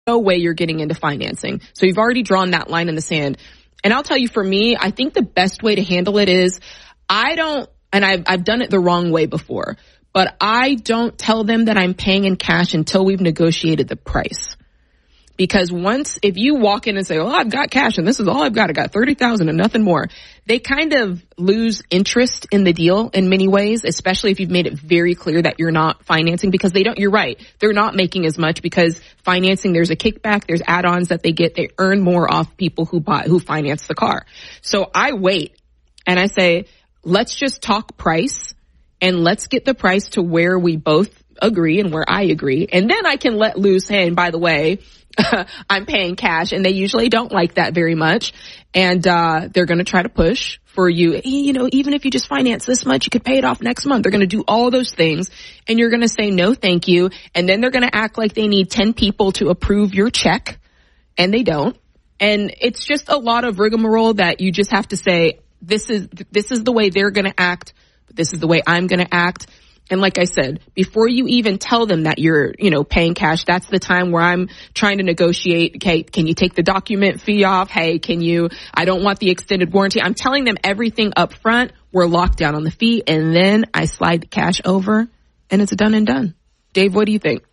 no way you're getting into financing. So you've already drawn that line in the sand. And I'll tell you, for me, I think the best way to handle it is I've done it the wrong way before, but I don't tell them that I'm paying in cash until we've negotiated the price. Because if you walk in and say, I've got cash and this is all I've got, I got $30,000 and nothing more, they kind of lose interest in the deal in many ways, especially if you've made it very clear that you're not financing, because you're right. They're not making as much because financing, there's a kickback, there's add-ons that they get. They earn more off people who finance the car. So I wait and I say, let's just talk price and let's get the price to where we both agree and where I agree. And then I can let loose, hey, and by the way, I'm paying cash, and they usually don't like that very much. And they're going to try to push for you. Even if you just finance this much, you could pay it off next month. They're going to do all those things, and you're going to say, no, thank you. And then they're going to act like they need 10 people to approve your check, and they don't. And it's just a lot of rigmarole that you just have to say, this is the way they're going to act, but this is the way I'm going to act. And like I said, before you even tell them that you're, paying cash, that's the time where I'm trying to negotiate. Okay, can you take the document fee off? Hey, I don't want the extended warranty. I'm telling them everything up front. We're locked down on the fee, and then I slide the cash over, and it's done and done. Dave, what do you think?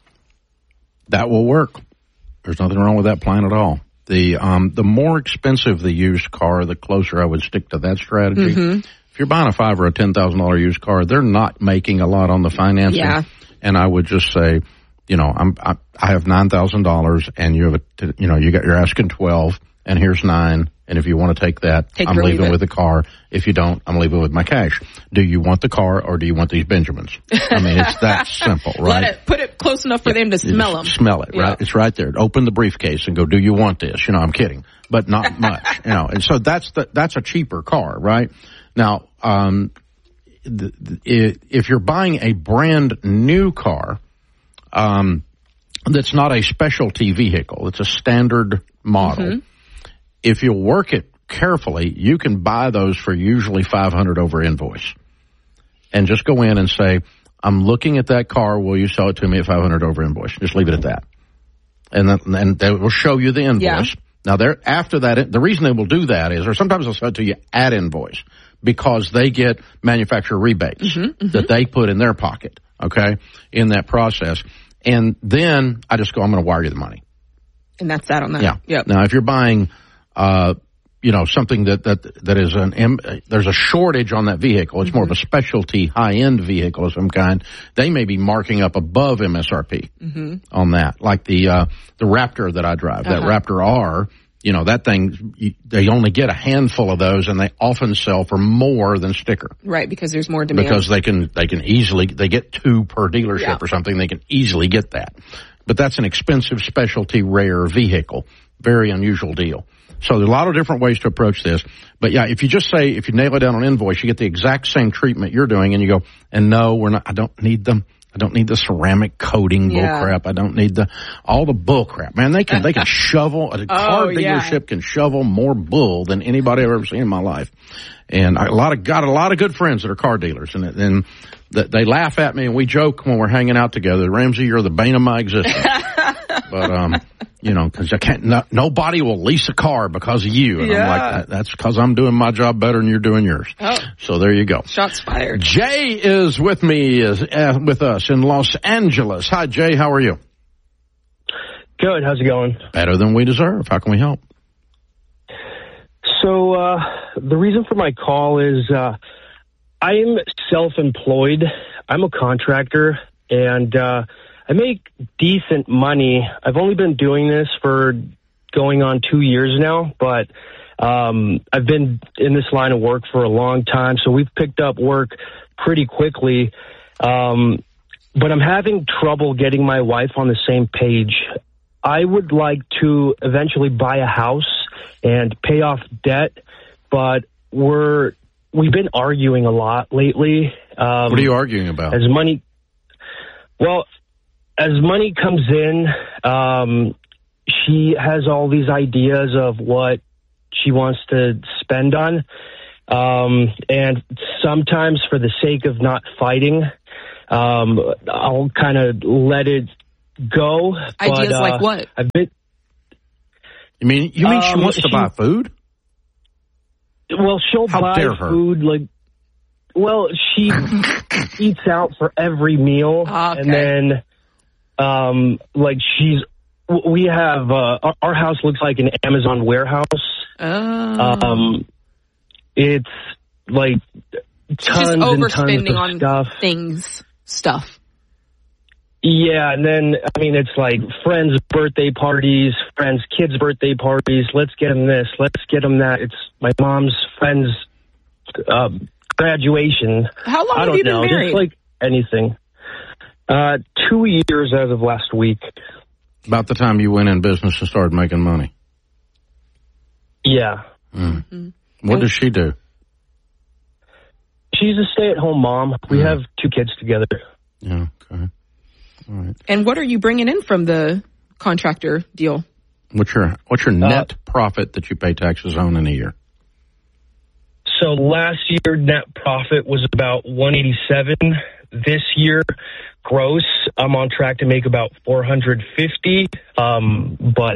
That will work. There's nothing wrong with that plan at all. The more expensive the used car, the closer I would stick to that strategy. Mm-hmm. If you're buying a $5,000 or a $10,000 used car, they're not making a lot on the financing. Yeah. And I would just say, I have $9,000, and you're asking 12, and here's 9. And if you want to take that, I'm leaving with the car. If you don't, I'm leaving with my cash. Do you want the car, or do you want these Benjamins? I mean, it's that simple, right? Put it close enough for them to smell them. Smell it, right? It's right there. Open the briefcase and go, do you want this? I'm kidding, but not much, And so that's a cheaper car, right? Now, if you're buying a brand new car, that's not a specialty vehicle, it's a standard model. Mm-hmm. If you work it carefully, you can buy those for usually $500 over invoice, and just go in and say, I'm looking at that car. Will you sell it to me at $500 over invoice? Just leave it at that. And they will show you the invoice. Yeah. Now, after that, the reason they will do that is, or sometimes they'll sell it to you at invoice, because they get manufacturer rebates that they put in their pocket, okay, in that process. And then I just go, I'm going to wire you the money. And that's that on that. Yeah. Yep. Now, if you're buying, something that is there's a shortage on that vehicle, it's more of a specialty high-end vehicle of some kind, they may be marking up above MSRP on that. Like the Raptor that I drive, that Raptor R, that thing, they only get a handful of those, and they often sell for more than sticker. Right, because there's more demand. Because they can easily, they get 2 per dealership or something, they can easily get that. But that's an expensive, specialty, rare vehicle. Very unusual deal. So there's a lot of different ways to approach this. But yeah, if you nail it down on invoice, you get the exact same treatment you're doing, and you go, and no, I don't need them. I don't need the ceramic coating bull crap. I don't need all the bull crap. Man, they can shovel, a car dealership can shovel more bull than anybody I've ever seen in my life. And got a lot of good friends that are car dealers, and they laugh at me, and we joke when we're hanging out together. Ramsey, you're the bane of my existence. But, because nobody will lease a car because of you. And I'm like, that's because I'm doing my job better than you're doing yours. Oh. So there you go. Shots fired. Jay is with me, with us in Los Angeles. Hi, Jay. How are you? Good. How's it going? Better than we deserve. How can we help? So, the reason for my call is, I'm self-employed. I'm a contractor, and, I make decent money. I've only been doing this for going on 2 years now, but I've been in this line of work for a long time, so we've picked up work pretty quickly. But I'm having trouble getting my wife on the same page. I would like to eventually buy a house and pay off debt, but we've been arguing a lot lately. What are you arguing about? As money comes in, she has all these ideas of what she wants to spend on. And sometimes for the sake of not fighting, I'll kind of let it go. Ideas but, like what? I've been. You mean she wants to buy food? Well, she'll buy food like. Well, she eats out for every meal, and then, we have our house looks like an Amazon warehouse. It's like tons and tons of stuff. Yeah, and then it's like friends' birthday parties, friends' kids' birthday parties. Let's get them this. Let's get them that. It's my mom's friend's graduation. How long have you been married? Just like anything. 2 years as of last week. About the time you went in business and started making money. Yeah. Mm-hmm. What does she do? She's a stay-at-home mom. We have 2 kids together. Yeah, okay. All right. And what are you bringing in from the contractor deal? What's your net profit that you pay taxes on in a year? So last year, net profit was about $187. This year, gross, I'm on track to make about $450. But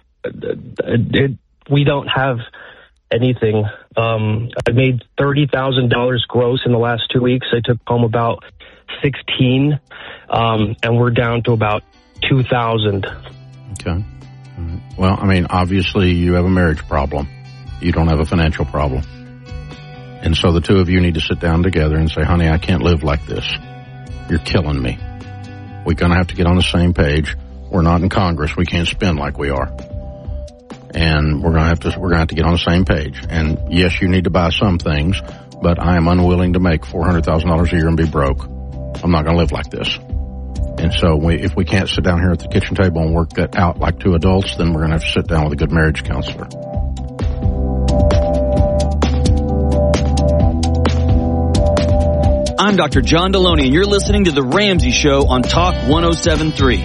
we don't have anything. I made $30,000 gross in the last 2 weeks. I took home about 16, and we're down to about 2,000. Okay. All right. Well, obviously you have a marriage problem. You don't have a financial problem. And so the two of you need to sit down together and say, honey, I can't live like this. You're killing me. We're going to have to get on the same page. We're not in Congress. We can't spend like we are. And we're going to have to get on the same page. And yes, you need to buy some things, but I am unwilling to make $400,000 a year and be broke. I'm not going to live like this. And so if we can't sit down here at the kitchen table and work that out like 2 adults, then we're going to have to sit down with a good marriage counselor. I'm Dr. John Deloney, and you're listening to The Ramsey Show on Talk 107.3.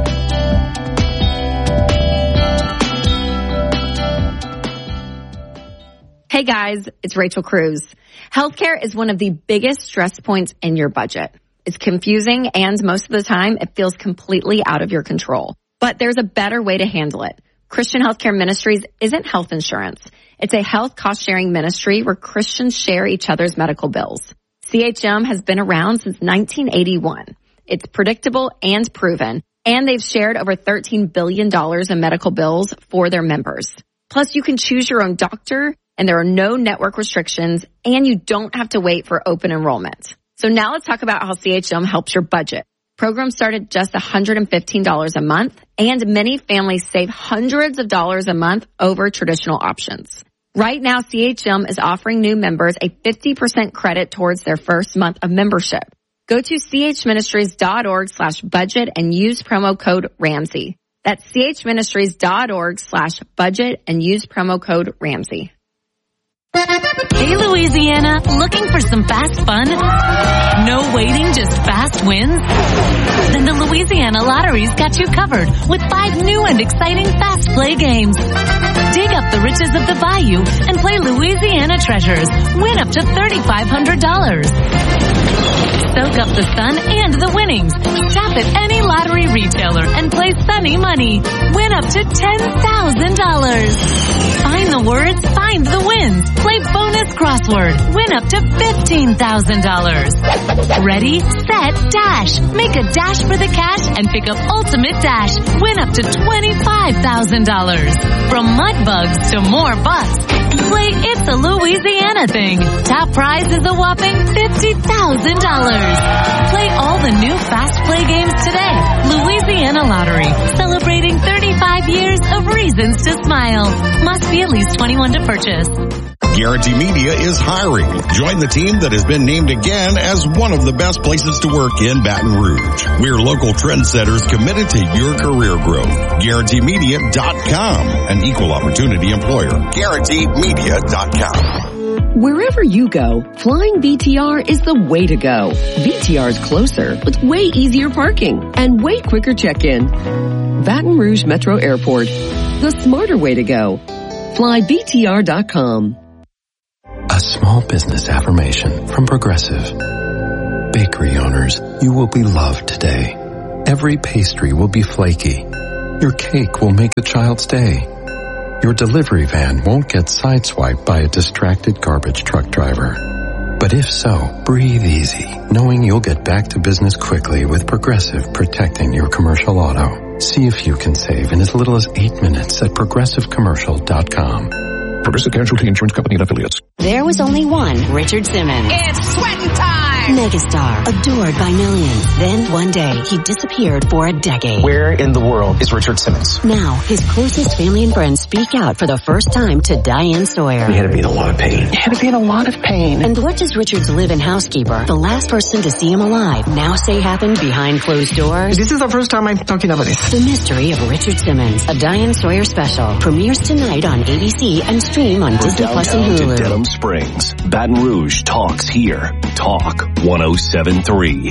Hey guys, it's Rachel Cruz. Healthcare is one of the biggest stress points in your budget. It's confusing, and most of the time, it feels completely out of your control. But there's a better way to handle it. Christian Healthcare Ministries isn't health insurance. It's a health cost-sharing ministry where Christians share each other's medical bills. CHM has been around since 1981. It's predictable and proven, and they've shared over $13 billion in medical bills for their members. Plus, you can choose your own doctor, and there are no network restrictions, and you don't have to wait for open enrollment. So now let's talk about how CHM helps your budget. Programs start at just $115 a month, and many families save hundreds of dollars a month over traditional options. Right now, CHM is offering new members a 50% credit towards their first month of membership. Go to chministries.org/budget and use promo code Ramsey. That's chministries.org/budget and use promo code Ramsey. Hey, Louisiana, looking for some fast fun? No waiting, just fast wins? Then the Louisiana Lottery's got you covered with 5 new and exciting fast play games. Dig up the riches of the bayou and play Louisiana Treasures. Win up to $3,500. Soak up the sun and the winnings. Shop at any lottery retailer and play Sunny Money. Win up to $10,000. Find the words, find the wins. Play bonus crossword. Win up to $15,000. Ready, set, dash. Make a dash for the cash and pick up Ultimate Dash. Win up to $25,000. From mud bugs to more bucks. Play It's a Louisiana Thing. Top prize is a whopping $50,000. Play all the new fast play games today. Louisiana Lottery, celebrating 35 years of reasons to smile. Must be at least 21 to purchase. Guarantee Media is hiring. Join the team that has been named again as one of the best places to work in Baton Rouge. We're local trendsetters committed to your career growth. GuaranteeMedia.com, an equal opportunity employer. GuaranteeMedia.com. Wherever you go, flying BTR is the way to go. BTR is closer with way easier parking and way quicker check-in. Baton Rouge Metro Airport, the smarter way to go. FlyBTR.com. A small business affirmation from Progressive. Bakery owners, you will be loved today. Every pastry will be flaky. Your cake will make the child's day. Your delivery van won't get sideswiped by a distracted garbage truck driver. But if so, breathe easy, knowing you'll get back to business quickly with Progressive protecting your commercial auto. See if you can save in as little as 8 minutes at progressivecommercial.com. Progressive Casualty Insurance Company and Affiliates. There was only one Richard Simmons. It's sweating time! Megastar, adored by millions. Then one day, he disappeared for a decade. Where in the world is Richard Simmons? Now, his closest family and friends speak out for the first time to Diane Sawyer. He had to be in a lot of pain. And what does Richard's live-in housekeeper, the last person to see him alive, now say happened behind closed doors? This is the first time I'm talking about this. The Mystery of Richard Simmons, a Diane Sawyer special, premieres tonight on ABC and stream on Disney Plus and Hulu. To Denham Springs, Baton Rouge talks here. Talk 107.3.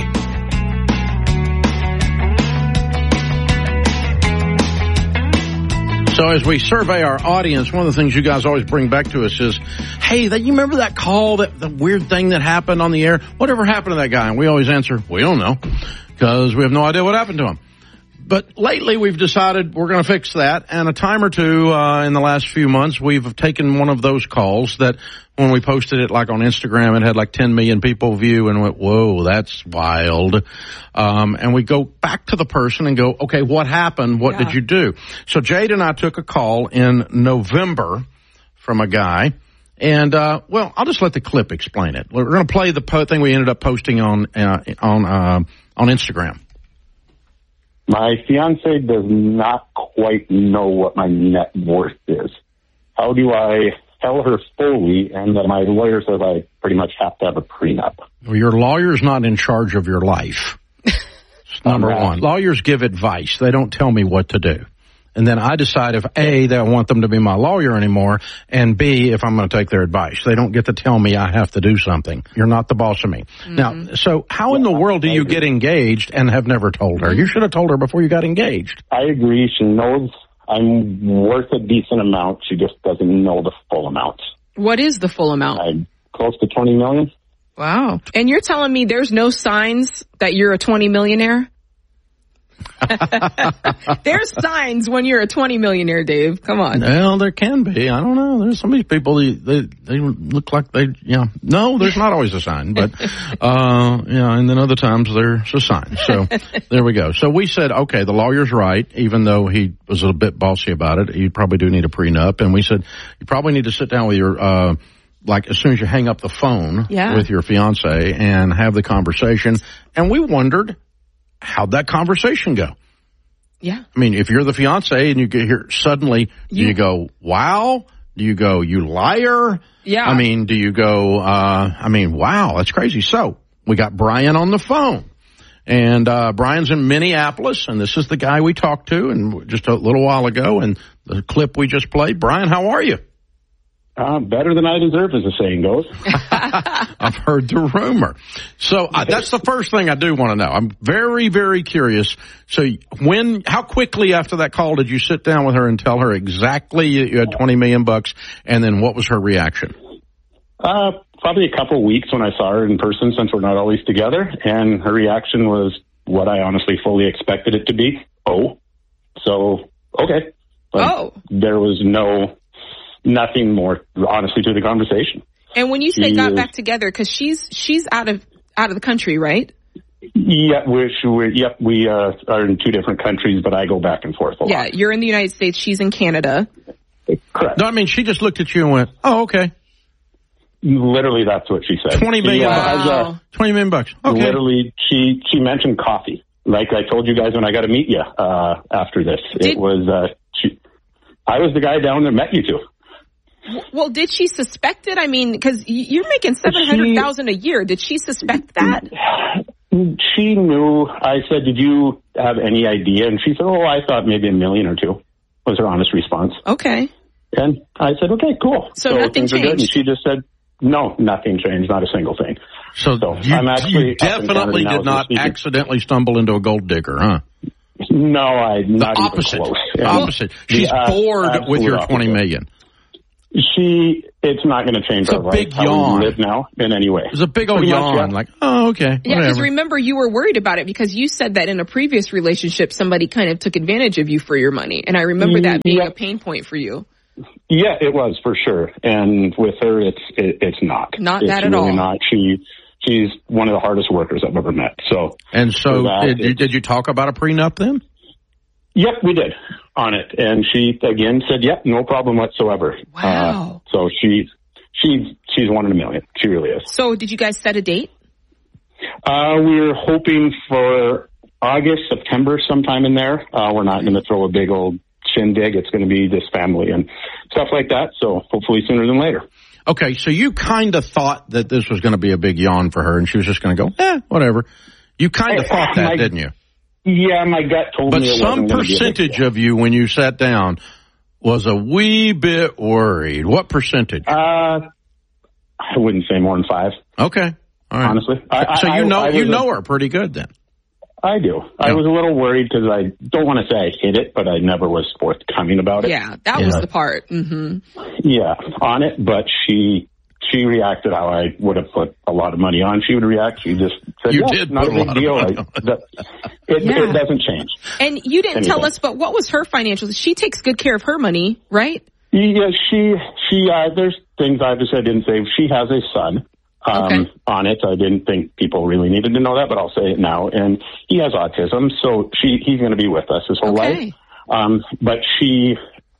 So as we survey our audience, one of the things you guys always bring back to us is, hey, you remember that call, the weird thing that happened on the air? Whatever happened to that guy? And we always answer, we don't know, because we have no idea what happened to him. But lately we've decided we're going to fix that. And a time or two in the last few months, we've taken one of those calls that when we posted it like on Instagram, it had like 10 million people view and went, whoa, that's wild. And we go back to the person and go, okay, what happened? What did you do? So Jade and I took a call in November from a guy. And, well, I'll just let the clip explain it. We're going to play the thing we ended up posting on Instagram. My fiance does not quite know what my net worth is. How do I tell her fully and that my lawyer says I pretty much have to have a prenup? Well, your lawyer's not in charge of your life. Number one. Lawyers give advice. They don't tell me what to do. And then I decide if A, they don't want them to be my lawyer anymore, and B, if I'm going to take their advice. They don't get to tell me I have to do something. You're not the boss of me. Mm-hmm. Now, so how in the world do you get engaged and have never told her? You should have told her before you got engaged. I agree. She knows I'm worth a decent amount. She just doesn't know the full amount. What is the full amount? I'm close to 20 million. Wow. And you're telling me there's no signs that you're a 20 millionaire? There's signs when you're a 20 millionaire, Dave. Come on. Well, there can be. I don't know. There's some of these people, they look like no, there's not always a sign, but, and then other times there's a sign. So there we go. So we said, okay, the lawyer's right, even though he was a bit bossy about it. You probably do need a prenup. And we said, you probably need to sit down with your, like as soon as you hang up the phone with your fiance and have the conversation. And we wondered, how'd that conversation go? Yeah. I mean, if you're the fiance and you get here suddenly, do you go, wow? Do you go, you liar? Yeah. I mean, do you go, wow, that's crazy. So we got Brian on the phone. And Brian's in Minneapolis, and this is the guy we talked to and just a little while ago, and the clip we just played. Brian, how are you? Better than I deserve, as the saying goes. I've heard the rumor. So that's the first thing I do want to know. I'm very, very curious. So how quickly after that call did you sit down with her and tell her exactly you had $20 million, and then what was her reaction? Probably a couple of weeks when I saw her in person, since we're not always together, and her reaction was what I honestly fully expected it to be. Oh. So, okay. But there was nothing more, honestly, to the conversation. And when you say got back together, because she's out of the country, right? Yeah, we are in two different countries, but I go back and forth a lot. Yeah, you're in the United States, she's in Canada. Correct. No, I mean, she just looked at you and went, oh, okay. Literally, that's what she said. $20 million. Wow. $20 million. Okay. Literally, she mentioned coffee. Like I told you guys when I got to meet you after this. I was the guy down there met you two. Well, did she suspect it? I mean, because you're making $700,000 a year. Did she suspect that? She knew. I said, "Did you have any idea?" And she said, "Oh, I thought maybe $1 million or $2 million." Was her honest response. Okay. And I said, "Okay, cool." So nothing changed. And she just said, "No, nothing changed. Not a single thing." So you definitely did not accidentally stumble into a gold digger, huh? No, not even close. Opposite. She's bored with your $20 million. It's not going to change our life, big how yawn. we live now in any way. It's a big old yawn. Like, oh, okay. Yeah, because remember, you were worried about it because you said that in a previous relationship, somebody kind of took advantage of you for your money. And I remember that being a pain point for you. Yeah, it was for sure. And with her, it's not. Not it's that at really all. Not. She's one of the hardest workers I've ever met. So did you talk about a prenup then? Yep, we did on it. And she again said, yep, no problem whatsoever. Wow. So she's one in a million. She really is. So did you guys set a date? We're hoping for August, September, sometime in there. We're not going to throw a big old shindig. It's going to be this family and stuff like that. So hopefully sooner than later. Okay, so you kind of thought that this was going to be a big yawn for her, and she was just going to go, whatever. You kind of thought that, didn't you? Yeah, my gut told me it wasn't going to be. But some percentage of you, when you sat down, was a wee bit worried. What percentage? I wouldn't say more than 5. Okay, all right. Honestly, so you know her pretty good then. I do. Yeah. I was a little worried because I don't want to say I hid it, but I never was forthcoming about it. Yeah, that was the part. Mm-hmm. Yeah, on it, but she reacted how I would have put a lot of money on. She would react. She just said, not a big deal. It doesn't change. And you didn't tell us, but what was her financials? She takes good care of her money, right? Yeah, she there's things I didn't say. She has a son. On it. I didn't think people really needed to know that, but I'll say it now. And he has autism, so he's going to be with us his whole life. But she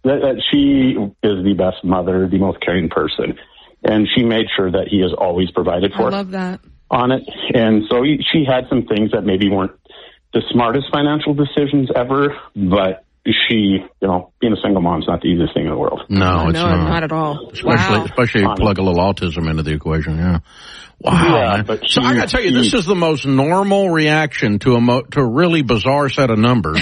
is the best mother, the most caring person. And she made sure that he is always provided for. I love that. On it. And so she had some things that maybe weren't the smartest financial decisions ever, but she, being a single mom is not the easiest thing in the world. No, it's not at all. Especially if you plug a little autism into the equation. Yeah. Wow. Yeah, so I got to tell you, this is the most normal reaction to a really bizarre set of numbers.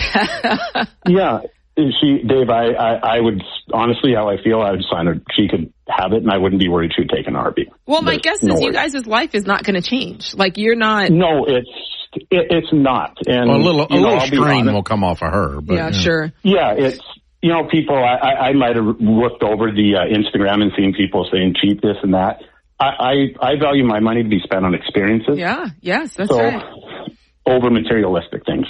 Yeah. Dave, I would, honestly, how I feel, I would sign her. She could have it, and I wouldn't be worried she would take an RB. Well, my guess is you guys' life is not going to change. Like, you're not. No, it's not. And a little strain will come off of her. But, yeah, sure. Yeah, it's, people, I might have looked over the Instagram and seen people saying cheap this and that. I value my money to be spent on experiences. Yeah, yes, that's right. Over materialistic things.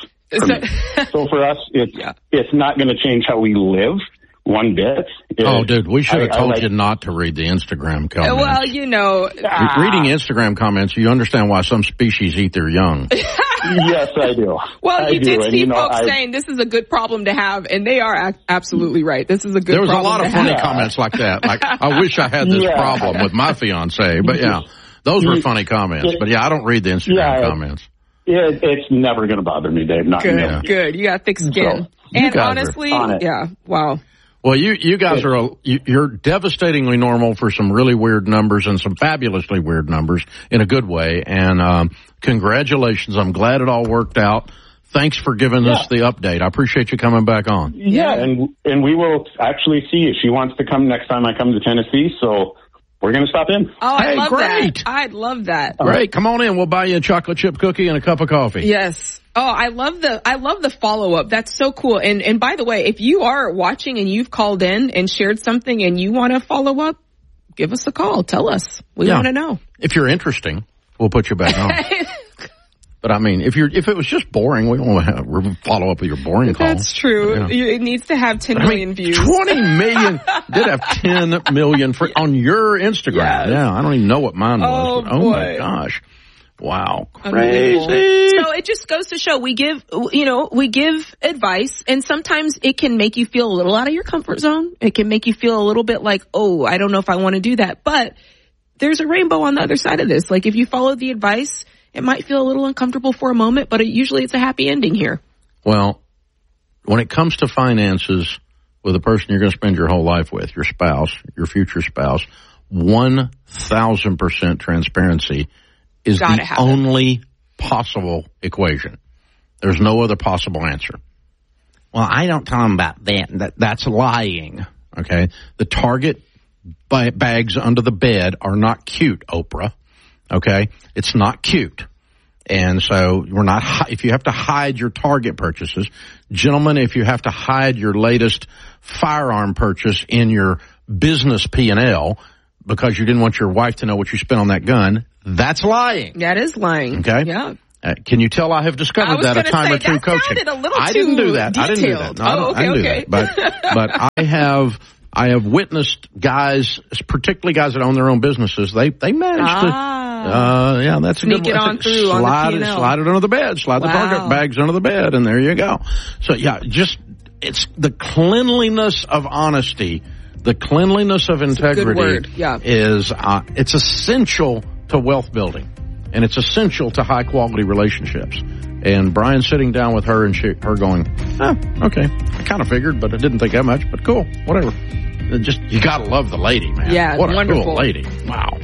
So for us, it's not going to change how we live one bit. Dude, we should have told you not to read the Instagram comments. Well, reading Instagram comments, you understand why some species eat their young. Yes, I do. Well, you did see folks saying this is a good problem to have, and they are absolutely right. This is a good problem to have. There was a lot of funny comments like that. Like, I wish I had this problem with my fiance. But yeah, those were funny comments. But yeah, I don't read the Instagram comments. It's never going to bother me, Dave. Not good. You got thick skin. And honestly, wow. Well, you guys you're devastatingly normal for some really weird numbers and some fabulously weird numbers in a good way. And congratulations. I'm glad it all worked out. Thanks for giving us the update. I appreciate you coming back on. Yeah, and we will actually see you. She wants to come next time I come to Tennessee, so we're going to stop in. Oh, I love that. I'd love that. Great. Come on in. We'll buy you a chocolate chip cookie and a cup of coffee. Yes. Oh, I love the follow-up. That's so cool. And by the way, if you are watching and you've called in and shared something and you want to follow up, give us a call. Tell us. We want to know. If you're interesting, we'll put you back on. But I mean, if it was just boring, we don't want to follow up with your boring call. That's true. It needs to have 10 million views. 20 million did have 10 million on your Instagram. Yes. Yeah, I don't even know what mine was. Oh my gosh. Wow. Crazy. So it just goes to show we give advice, and sometimes it can make you feel a little out of your comfort zone. It can make you feel a little bit like, oh, I don't know if I want to do that. But there's a rainbow on the other side of this. Like, if you follow the advice, it might feel a little uncomfortable for a moment, but usually it's a happy ending here. Well, when it comes to finances with a person you're going to spend your whole life with, your spouse, your future spouse, 1,000% transparency is the only possible equation. There's no other possible answer. Well, I don't tell them about that. That's lying. Okay? The Target bags under the bed are not cute, Oprah. Okay? It's not cute. And so if you have to hide your Target purchases, gentlemen, if you have to hide your latest firearm purchase in your business P&L because you didn't want your wife to know what you spent on that gun, that's lying. That is lying. Okay? Yeah. Can you tell I have discovered that a time or two coaching? I didn't do that. Detailed. I didn't do that. No, I didn't do that. But I have witnessed guys, particularly guys that own their own businesses. They manage to that's sneak a good it on through slide on the it under the bed, slide the target bags under the bed, and there you go. So it's the cleanliness of honesty, the cleanliness of integrity is it's essential to wealth building. And it's essential to high-quality relationships. And Brian sitting down with her and her going, okay, I kind of figured, but I didn't think that much, but cool, whatever. You got to love the lady, man. Yeah, what a wonderful. cool lady. Wow.